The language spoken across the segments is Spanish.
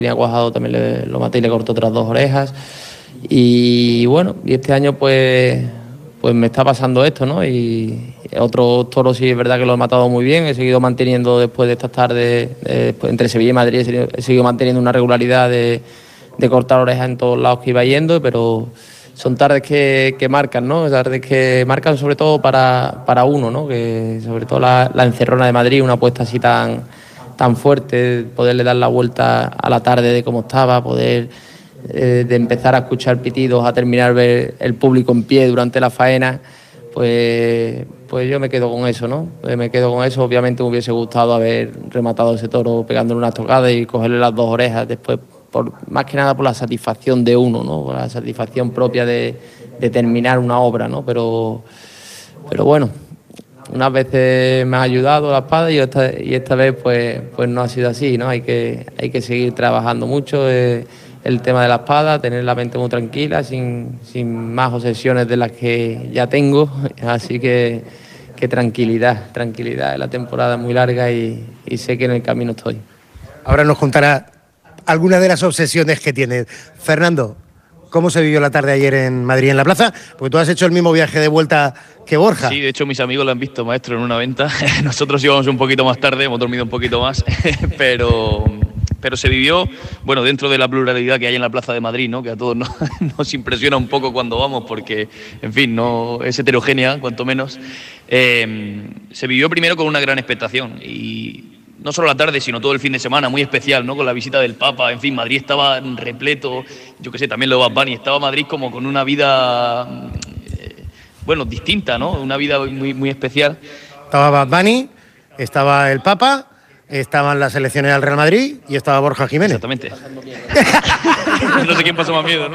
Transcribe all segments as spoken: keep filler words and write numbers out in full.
Venía cuajado, también le, lo maté y le corté otras dos orejas. Y bueno, y este año pues, pues me está pasando esto, ¿no? Y otros toros sí es verdad que lo he matado muy bien, he seguido manteniendo después de estas tardes, eh, entre Sevilla y Madrid, he seguido, he seguido manteniendo una regularidad de, de cortar orejas en todos lados que iba yendo, pero son tardes que, que marcan, ¿no? Tardes que marcan sobre todo para, para uno, ¿no? Que sobre todo la, la encerrona de Madrid, una apuesta así tan, tan fuerte, poderle dar la vuelta a la tarde de cómo estaba, poder eh, de empezar a escuchar pitidos, a terminar ver el público en pie durante la faena, pues, pues yo me quedo con eso, ¿no? Pues me quedo con eso. Obviamente me hubiese gustado haber rematado ese toro pegándole una tocada y cogerle las dos orejas después, por, más que nada por la satisfacción de uno, ¿no? Por la satisfacción propia de, de terminar una obra, ¿no? Pero, pero bueno, unas veces me ha ayudado la espada y esta, y esta vez pues, pues no ha sido así, ¿no? Hay que, hay que seguir trabajando mucho eh, el tema de la espada, tener la mente muy tranquila, sin, sin más obsesiones de las que ya tengo, así que, que tranquilidad, tranquilidad. La temporada es muy larga y, y sé que en el camino estoy. Ahora nos contará algunas de las obsesiones que tiene. Fernando, ¿cómo se vivió la tarde ayer en Madrid, en la plaza? Porque tú has hecho el mismo viaje de vuelta que Borja. Sí, de hecho mis amigos lo han visto, maestro, en una venta. Nosotros íbamos un poquito más tarde, hemos dormido un poquito más, pero, pero se vivió, bueno, dentro de la pluralidad que hay en la Plaza de Madrid, ¿no? Que a todos nos, nos impresiona un poco cuando vamos, porque, en fin, no es heterogénea, cuanto menos. Eh, se vivió primero con una gran expectación y no solo la tarde, sino todo el fin de semana, muy especial, ¿no? Con la visita del Papa, en fin, Madrid estaba repleto, yo qué sé, también lo de Bad Bunny, estaba Madrid como con una vida, eh, bueno, distinta, ¿no? Una vida muy, muy especial. Estaba Bad Bunny, estaba el Papa, estaban las elecciones del Real Madrid y estaba Borja Jiménez. Exactamente. No sé quién pasó más miedo, ¿no?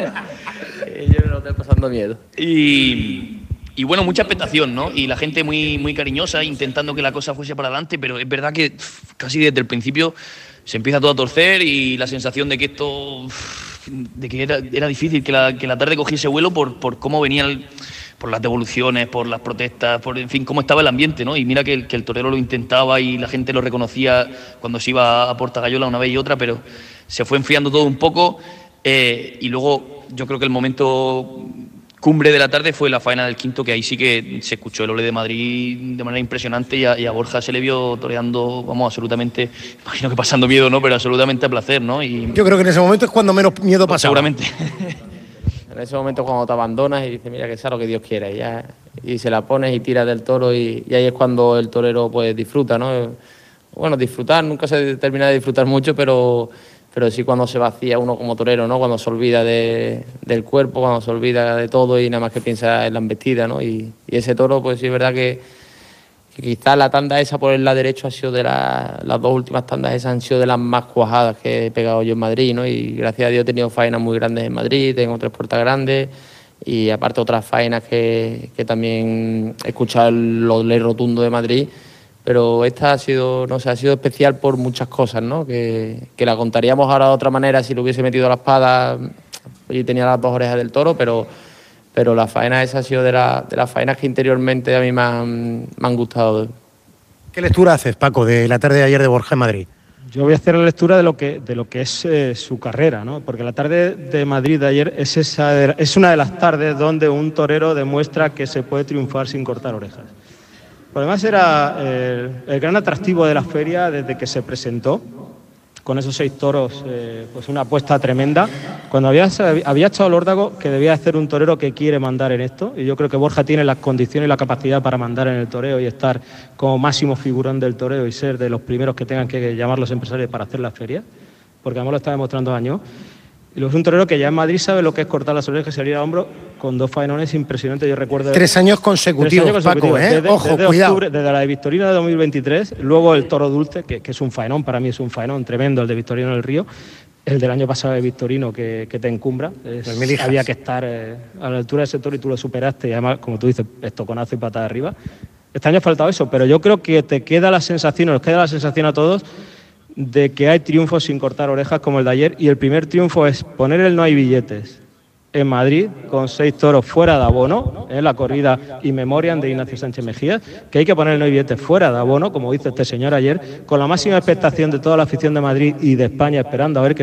Yo no estoy pasando miedo. Y... Y bueno, mucha expectación, ¿no? Y la gente muy, muy cariñosa, intentando que la cosa fuese para adelante, pero es verdad que pff, casi desde el principio se empieza todo a torcer y la sensación de que esto, pff, de que era, era difícil que la, que la tarde cogiese vuelo por, por cómo venía, el, por las devoluciones, por las protestas, por, en fin, cómo estaba el ambiente, ¿no? Y mira que el, que el torero lo intentaba y la gente lo reconocía cuando se iba a Portagayola una vez y otra, pero se fue enfriando todo un poco eh, y luego yo creo que el momento cumbre de la tarde fue la faena del quinto, que ahí sí que se escuchó el Ole de Madrid de manera impresionante y a, y a Borja se le vio toreando, vamos, absolutamente, imagino que pasando miedo, ¿no? Pero absolutamente a placer, ¿no? Y yo creo que en ese momento es cuando menos miedo pasaba. Seguramente. En ese momento cuando te abandonas y dices, mira, que sea lo que Dios quiera, y, ya, y se la pones y tiras del toro y, y ahí es cuando el torero pues disfruta, ¿no? Bueno, disfrutar, nunca se termina de disfrutar mucho, pero... pero sí cuando se vacía uno como torero, ¿no? Cuando se olvida de, del cuerpo, cuando se olvida de todo y nada más que piensa en la embestida, ¿no? Y, y ese toro, pues sí es verdad que, que quizás la tanda esa por el lado derecho ha sido de la, las dos últimas tandas esas han sido de las más cuajadas que he pegado yo en Madrid, ¿no? Y gracias a Dios he tenido faenas muy grandes en Madrid, tengo tres puertas grandes y aparte otras faenas que, que también he escuchado el Olé rotundo de Madrid. Pero esta ha sido, no sé, ha sido especial por muchas cosas, ¿no? Que, que la contaríamos ahora de otra manera si le hubiese metido la espada y tenía las dos orejas del toro, pero, pero la faena esa ha sido de, la, de las faenas que interiormente a mí me han, me han gustado. ¿Qué lectura haces, Paco, de la tarde de ayer de Borja en Madrid? Yo voy a hacer la lectura de lo que, de lo que es eh, su carrera, ¿no? Porque la tarde de Madrid de ayer es, esa, es una de las tardes donde un torero demuestra que se puede triunfar sin cortar orejas. Además era el, el gran atractivo de la feria desde que se presentó, con esos seis toros, eh, pues una apuesta tremenda. Cuando había, había echado el órdago que debía ser un torero que quiere mandar en esto, y yo creo que Borja tiene las condiciones y la capacidad para mandar en el toreo y estar como máximo figurón del toreo y ser de los primeros que tengan que llamar los empresarios para hacer la feria, porque además lo está demostrando años. Y luego es un torero que ya en Madrid sabe lo que es cortar las orejas y salir a hombro con dos faenones impresionantes. Yo recuerdo... Tres años consecutivos, tres años consecutivos Paco, ¿eh? Desde, Ojo, desde cuidado. Octubre, desde la de Victorino de dos mil veintitrés, luego el Toro Dulce, que, que es un faenón, para mí es un faenón tremendo, el de Victorino del Río. El del año pasado de Victorino, que, que te encumbra. Es, había que estar eh, a la altura de ese toro y tú lo superaste. Y además, como tú dices, estoconazo y patada arriba. Este año ha faltado eso, pero yo creo que te queda la sensación, nos queda la sensación a todos, de que hay triunfos sin cortar orejas como el de ayer, y el primer triunfo es poner el no hay billetes en Madrid, con seis toros fuera de abono, en la corrida In Memoriam de Ignacio Sánchez Mejía, que hay que poner el no billete fuera de abono, como dice este señor ayer, con la máxima expectación de toda la afición de Madrid y de España, esperando a ver qué